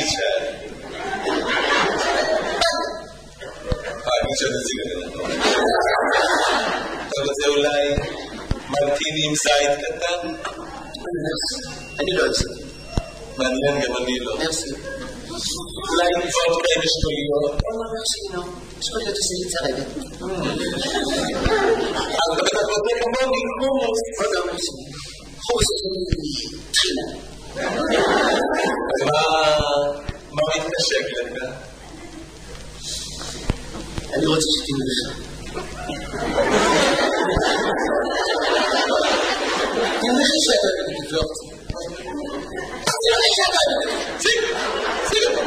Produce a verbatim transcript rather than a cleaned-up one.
שאל. אה, אני חושב נציג את זה. אתה רוצה אולי מרטיני עם זית קטן? אני לא אצא. מעניין, גם אני לא. מרסי. אולי נפעות כאלה שטוליות? לא, לא, מרסי, לא. שטוליות עושה לי צרבת. אז אתה בטח רוצה כמוני, חומוס. לא, לא, מרסי. חומוס עושה לי תחינה. אז מה מתקשק לך? אני רוצה שתינו לך. תינו לך שאתה בגדלות. תינו לך שאתה בגדלות.